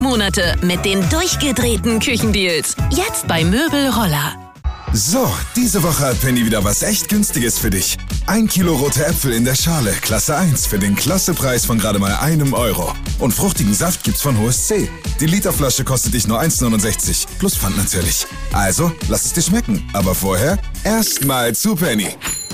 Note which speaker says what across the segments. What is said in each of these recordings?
Speaker 1: Monate mit den durchgedrehten Küchendeals. Jetzt bei Möbel Roller.
Speaker 2: So, diese Woche hat Penny wieder was echt Günstiges für dich. 1 Kilo rote Äpfel in der Schale, Klasse 1, für den Klassepreis von gerade mal €1. Und fruchtigen Saft gibt's von Hohes C. Die Literflasche kostet dich nur 1,69, plus Pfand natürlich. Also, lass es dir schmecken. Aber vorher erstmal zu Penny.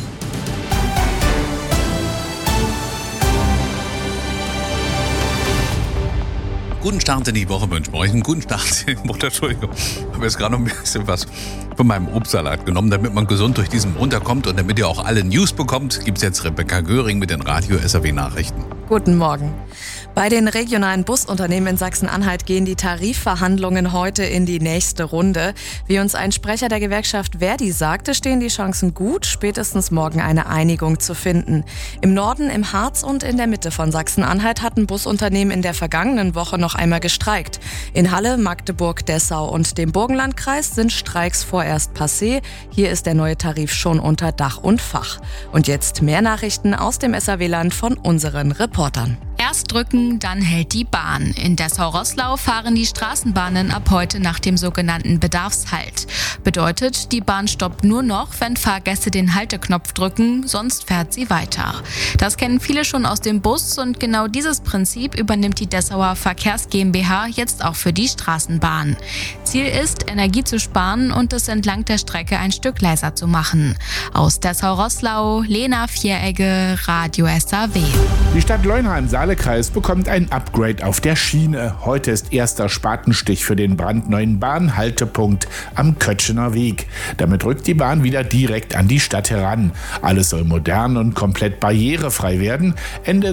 Speaker 3: Guten Start in die Woche wünschen wir euch. Einen guten Start in die Woche. Entschuldigung. Ich habe jetzt gerade noch ein bisschen was von meinem Obstsalat genommen, damit man gesund durch diesen Montag kommt und damit ihr auch alle News bekommt, gibt es jetzt Rebecca Göring mit den Radio-SAW-Nachrichten.
Speaker 4: Guten Morgen. Bei den regionalen Busunternehmen in Sachsen-Anhalt gehen die Tarifverhandlungen heute in die nächste Runde. Wie uns ein Sprecher der Gewerkschaft Verdi sagte, stehen die Chancen gut, spätestens morgen eine Einigung zu finden. Im Norden, im Harz und in der Mitte von Sachsen-Anhalt hatten Busunternehmen in der vergangenen Woche noch einmal gestreikt. In Halle, Magdeburg, Dessau und dem Burgenlandkreis sind Streiks vorerst passé. Hier ist der neue Tarif schon unter Dach und Fach. Und jetzt mehr Nachrichten aus dem SAW-Land von unseren Reportern.
Speaker 5: Erst drücken, dann hält die Bahn. In Dessau-Roßlau fahren die Straßenbahnen ab heute nach dem sogenannten Bedarfshalt. Bedeutet, die Bahn stoppt nur noch, wenn Fahrgäste den Halteknopf drücken, sonst fährt sie weiter. Das kennen viele schon aus dem Bus und genau dieses Prinzip übernimmt die Dessauer Verkehrs GmbH jetzt auch für die Straßenbahn. Ziel ist, Energie zu sparen und es entlang der Strecke ein Stück leiser zu machen. Aus Dessau-Roßlau, Lena Vieregge, Radio SAW.
Speaker 6: Die Stadt Leuna im Saale-Kreis bekommt ein Upgrade auf der Schiene. Heute ist erster Spatenstich für den brandneuen Bahnhaltepunkt am Kötschener Weg. Damit rückt die Bahn wieder direkt an die Stadt heran. Alles soll modern und komplett barrierefrei werden. Ende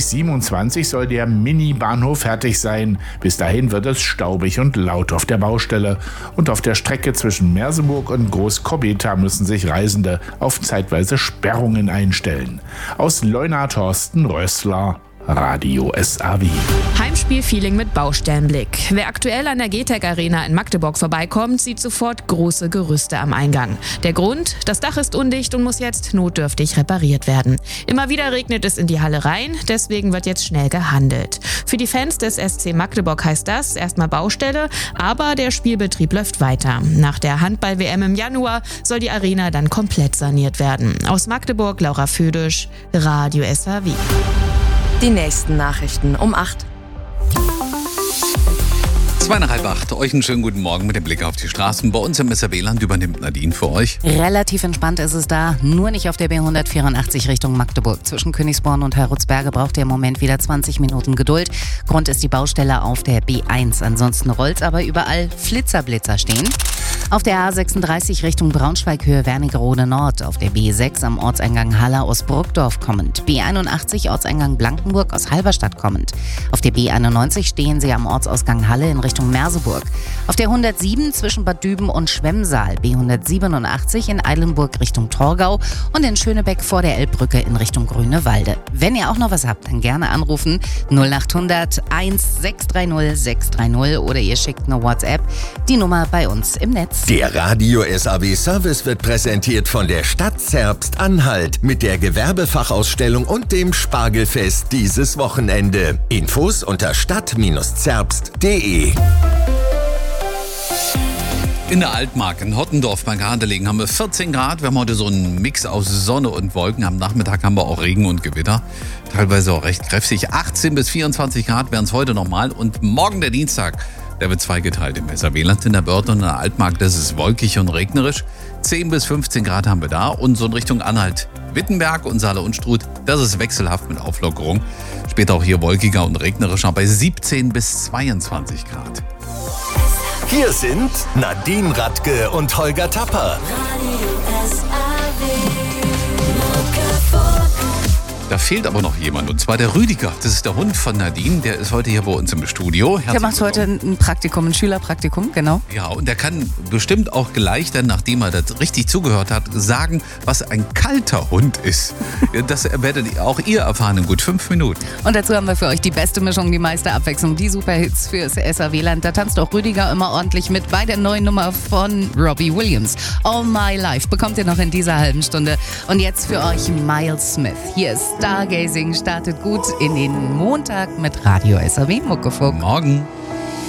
Speaker 6: 2027 soll der Mini-Bahnhof fertig sein. Bis dahin wird es staubig und laut auf der Baustelle. Und auf der Strecke zwischen Merseburg und Großkobbeta müssen sich Reisende auf zeitweise Sperrungen einstellen. Aus Leuna Thorsten Rössler. Radio SAW.
Speaker 7: Heimspiel-Feeling mit Baustellenblick. Wer aktuell an der GTEC Arena in Magdeburg vorbeikommt, sieht sofort große Gerüste am Eingang. Der Grund? Das Dach ist undicht und muss jetzt notdürftig repariert werden. Immer wieder regnet es in die Halle rein, deswegen wird jetzt schnell gehandelt. Für die Fans des SC Magdeburg heißt das erstmal Baustelle, aber der Spielbetrieb läuft weiter. Nach der Handball-WM im Januar soll die Arena dann komplett saniert werden. Aus Magdeburg, Laura Födisch, Radio SAW.
Speaker 4: Die nächsten Nachrichten um 8.
Speaker 3: 7:30. Euch einen schönen guten Morgen mit dem Blick auf die Straßen. Bei uns im SAW-Land übernimmt Nadine für euch.
Speaker 8: Relativ entspannt ist es da, nur nicht auf der B184 Richtung Magdeburg. Zwischen Königsborn und Herrutsberge braucht ihr im Moment wieder 20 Minuten Geduld. Grund ist die Baustelle auf der B1. Ansonsten rollt's aber überall Flitzerblitzer stehen. Auf der A36 Richtung Braunschweig Höhe Wernigerode Nord, auf der B6 am Ortseingang Halle aus Burgdorf kommend, B81 Ortseingang Blankenburg aus Halberstadt kommend. Auf der B91 stehen sie am Ortsausgang Halle in Richtung Merseburg. Auf der 107 zwischen Bad Düben und Schwemmsaal, B187 in Eilenburg Richtung Torgau und in Schönebeck vor der Elbbrücke in Richtung Grünewalde. Wenn ihr auch noch was habt, dann gerne anrufen 0800 1630 630 oder ihr schickt eine WhatsApp, die Nummer bei uns im Netz.
Speaker 9: Der Radio SAW Service wird präsentiert von der Stadt Zerbst-Anhalt mit der Gewerbefachausstellung und dem Spargelfest dieses Wochenende. Infos unter stadt-zerbst.de.
Speaker 3: In der Altmark in Hottendorf bei Gardelegen haben wir 14 Grad. Wir haben heute so einen Mix aus Sonne und Wolken. Am Nachmittag haben wir auch Regen und Gewitter. Teilweise auch recht kräftig. 18 bis 24 Grad wären es heute nochmal. Und morgen der Dienstag, der wird zweigeteilt im SAW-Land. In der Börde und in der Altmark, das ist wolkig und regnerisch. 10 bis 15 Grad haben wir da. Und so in Richtung Anhalt-Wittenberg und Saale-Unstrut, das ist wechselhaft mit Auflockerung. Später auch hier wolkiger und regnerischer bei 17 bis 22 Grad.
Speaker 9: Hier sind Nadine Radke und Holger Tapper.
Speaker 3: Da fehlt aber noch jemand, und zwar der Rüdiger. Das ist der Hund von Nadine, der ist heute hier bei uns im Studio.
Speaker 8: Der macht heute ein Praktikum, ein Schülerpraktikum, genau.
Speaker 3: Ja, und der kann bestimmt auch gleich dann, nachdem er das richtig zugehört hat, sagen, was ein kalter Hund ist. Das werdet auch ihr erfahren in gut 5 Minuten.
Speaker 8: Und dazu haben wir für euch die beste Mischung, die meiste Abwechslung, die Superhits fürs SAW-Land. Da tanzt auch Rüdiger immer ordentlich mit bei der neuen Nummer von Robbie Williams. All My Life bekommt ihr noch in dieser halben Stunde. Und jetzt für euch Miles Smith. Hier ist Stargazing, startet gut in den Montag mit Radio SAW Muckefuck.
Speaker 3: Morgen.